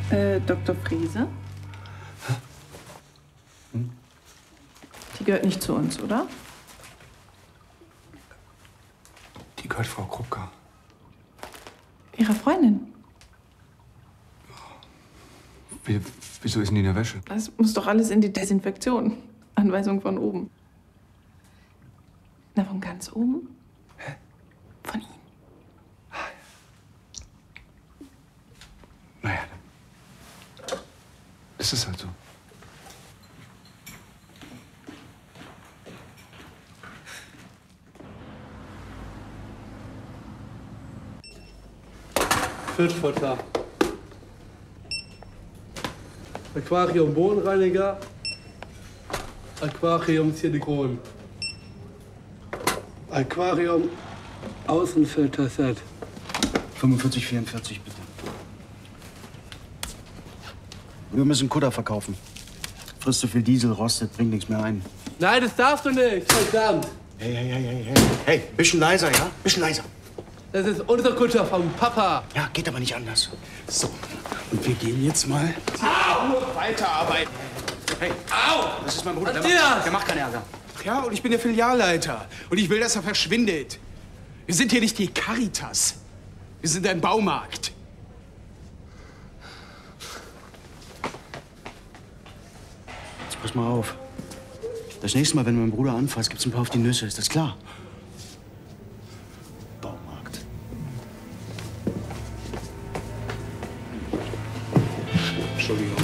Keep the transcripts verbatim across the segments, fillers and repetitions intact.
Äh, Doktor Frese? Hm? Die gehört nicht zu uns, oder? Die gehört Frau Krupka. Ihre Freundin? Wie, wieso ist denn die in der Wäsche? Das muss doch alles in die Desinfektion. Anweisung von oben. Na, von ganz oben? Hä? Von ihm. Naja, dann. Ist es halt so. Fischfutter. Aquarium Bodenreiniger. Aquarium Silikon. Aquarium Außenfilterset. fünfundvierzig, vierundvierzig, bitte. Wir müssen Kutter verkaufen. Frisst zu viel Diesel, rostet, bringt nichts mehr ein. Nein, das darfst du nicht, verdammt. Hey, hey, hey, hey, hey. Hey, bisschen leiser, ja? Bisschen leiser. Das ist unser Kutter vom Papa. Ja, geht aber nicht anders. So, und wir gehen jetzt mal Au! Weiterarbeiten. Hey, Au! das ist mein Bruder, der Matthias! macht, der macht keinen Ärger. Ja, und ich bin der Filialleiter. Und ich will, dass er verschwindet. Wir sind hier nicht die Caritas. Wir sind ein Baumarkt. Jetzt pass mal auf. Das nächste Mal, wenn du meinen Bruder anfasst, gibt's ein paar auf die Nüsse. Ist das klar? Baumarkt. Entschuldigung.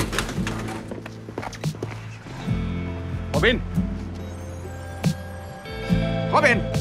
Robin! Robin!